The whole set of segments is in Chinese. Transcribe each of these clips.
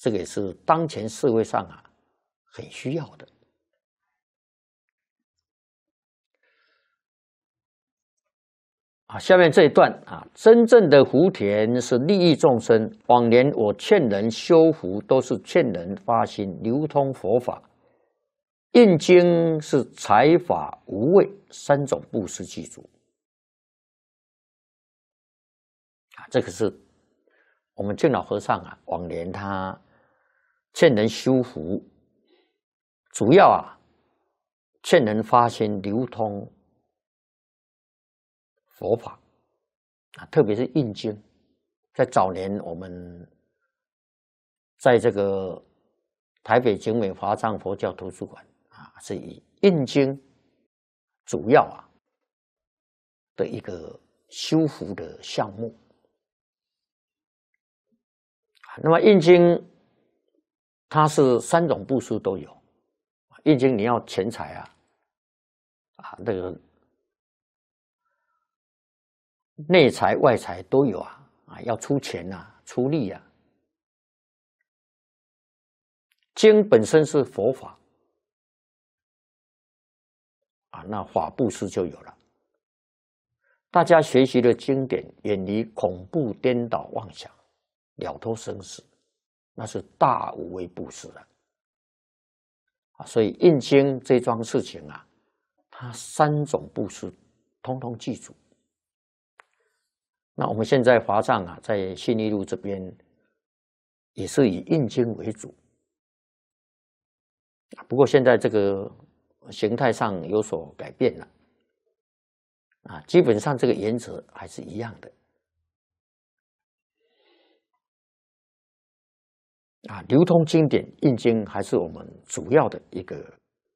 这个也是当前社会上啊很需要的。下面这一段啊，真正的福田是利益众生。往年我劝人修福，都是劝人发心流通佛法。印经是财法无畏三种布施具足。这个是我们净老和尚啊，往年他劝人修福，主要啊劝人发心流通佛法特别是印经，在早年我们在这个台北景美华藏佛教图书馆是以印经主要的一个修福的项目。那么印经它是三种布施都有，印经你要钱财那个内财外财都有要出钱出力经本身是佛法那法布施就有了。大家学习的经典，远离恐怖颠倒妄想，了脱生死，那是大无畏布施所以印经这桩事情它三种布施通通记住。那我们现在华藏在信义路这边也是以印经为主，不过现在这个形态上有所改变了基本上这个原则还是一样的流通经典印经还是我们主要的一个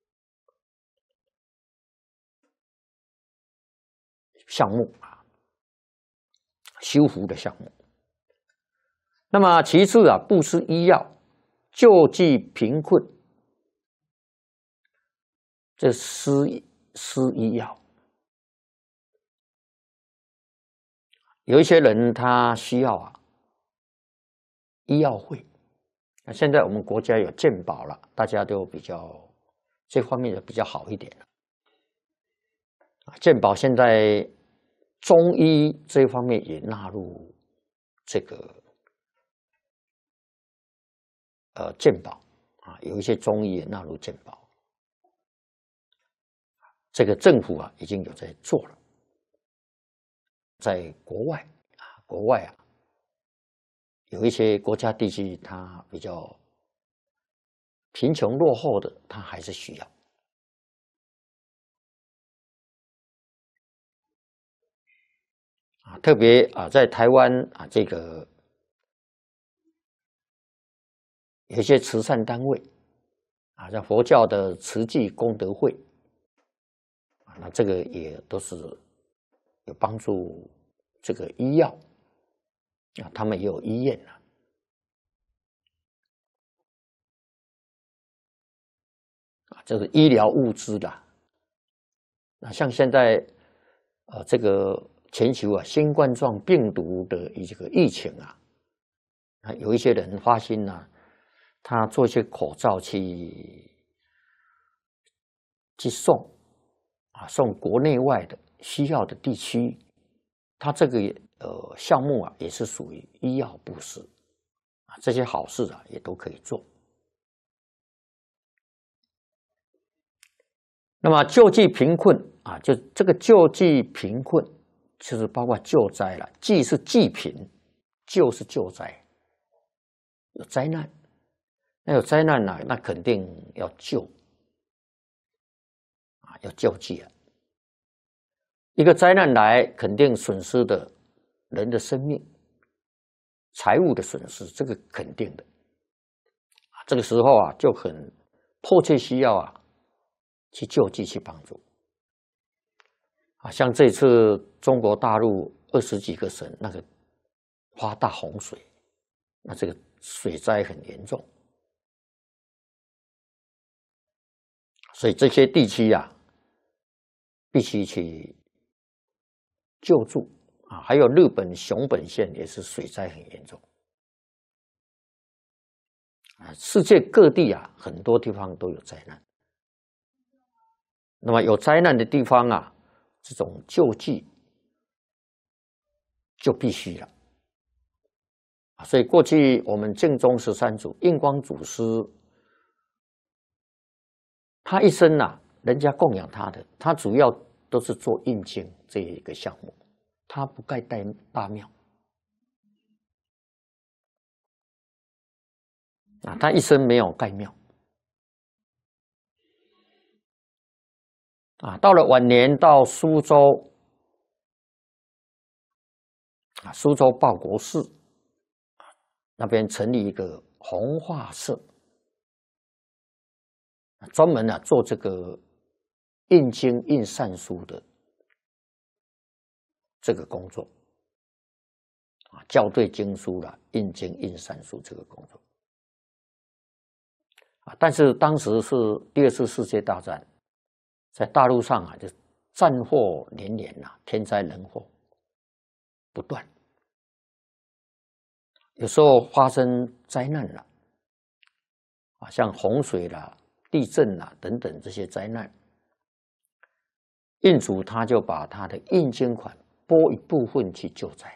项目修福的项目。那么其次布施医药，救济贫困，这施医药。有一些人他需要医药费，现在我们国家有健保了，大家都比较这方面的比较好一点了。健保现在中医这方面也纳入这个健保有一些中医也纳入健保，这个政府已经有在做了。在国外有一些国家地区，它比较贫穷落后的，它还是需要。特别在台湾这个有一些慈善单位像佛教的慈济功德会那这个也都是有帮助这个医药他们也有医院这是医疗物资的像现在这个全球新冠状病毒的这个疫情有一些人发心他做一些口罩去送送国内外的需要的地区，他这个项目也是属于医药布施这些好事也都可以做。那么救济贫困就这个救济贫困，就是包括救灾了。济是济贫，救是救灾。有灾难，那有灾难那肯定要救要救济一个灾难来，肯定损失的人的生命、财物的损失，这个肯定的。这个时候就很迫切需要去救济、去帮助像这次中国大陆20几个省那个发大洪水，那这个水灾很严重，所以这些地区必须去救助还有日本熊本县也是水灾很严重世界各地啊，很多地方都有灾难。那么有灾难的地方啊，这种救济就必须了。所以过去我们净宗13祖印光祖师，他一生啊，人家供养他的，他主要都是做印经这一个项目，他不盖大庙。他一生没有盖庙。到了晚年到苏州，苏州报国寺那边成立一个弘化社，专门做这个印经印善书的这个工作，校对经书啦，印经印善书这个工作。但是当时是第2次世界大战，在大陆上就战祸连连天灾人祸不断，有时候发生灾难了，像洪水啦、地震啦等等这些灾难，印主他就把他的印经款拨一部分去救灾。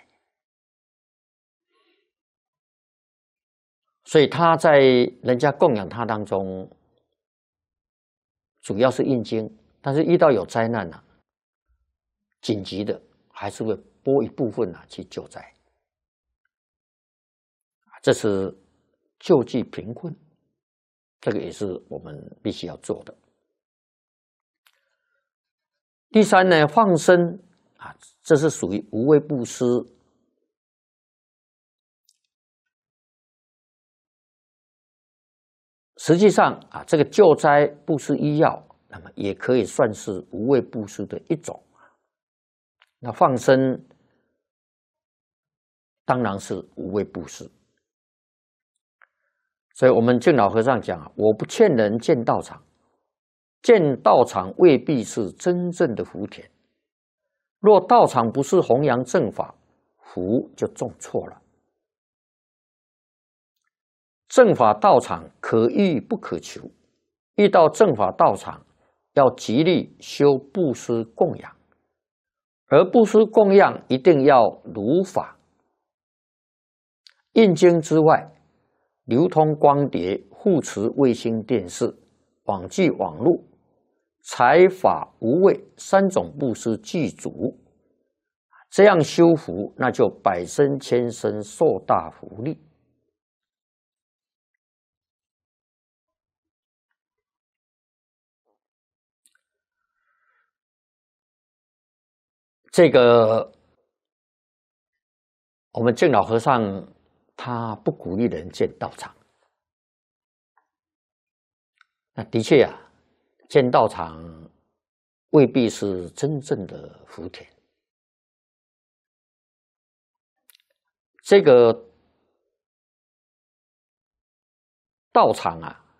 所以他在人家供养他当中，主要是印经，但是遇到有灾难紧急的还是会拨一部分去救灾。这是救济贫困，这个也是我们必须要做的。第3呢，放生这是属于无畏布施。实际上这个救灾布施医药，那么也可以算是无畏布施的一种。那放生当然是无畏布施。所以我们净老和尚讲我不劝人建道场，建道场未必是真正的福田。若道场不是弘扬正法，福就种错了。正法道场可遇不可求，遇到正法道场，要极力修布施供养，而布施供养一定要如法。印经之外，流通光碟、护持卫星电视、网际网络、财法无畏3种布施具足，这样修福，那就百生千生受大福利。这个我们净老和尚他不鼓励人建道场。那的确建道场未必是真正的福田。这个道场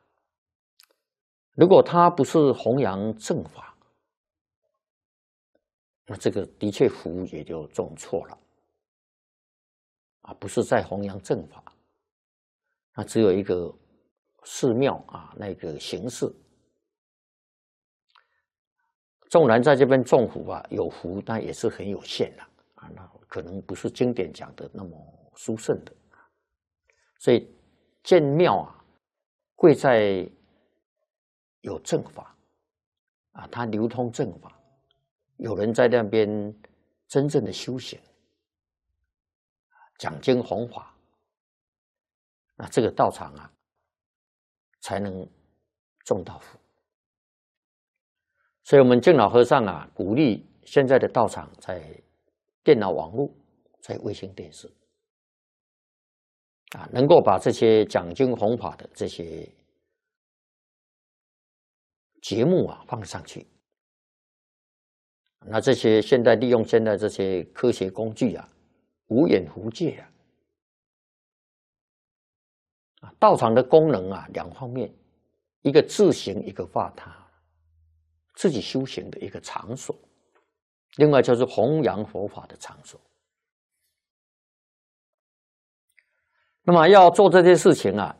如果他不是弘扬正法，那这个的确福也就种错了不是在弘扬正法，那只有一个寺庙那个形式。纵然在这边种福有福，但也是很有限的那可能不是经典讲的那么殊胜的。所以建庙贵在有正法它流通正法，有人在那边真正的修行，讲经弘法，那这个道场才能种到福。所以我们净老和尚鼓励现在的道场在电脑网络，在卫星电视能够把这些讲经弘法的这些节目放上去。那这些现在利用现在这些科学工具无眼无界道场的功能2方面，一个自行，一个化他，自己修行的一个场所，另外就是弘扬佛法的场所。那么要做这些事情